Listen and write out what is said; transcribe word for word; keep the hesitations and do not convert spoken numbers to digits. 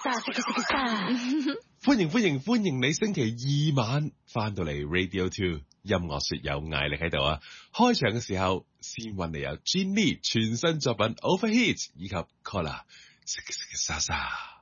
歡迎歡迎歡迎你星期二晚翻到嚟 Radio Two 音樂說有艾力喺度啊！開場嘅時候先揾你有 Gin Lee 全新作品 Overheat 以及 Collar 沙沙。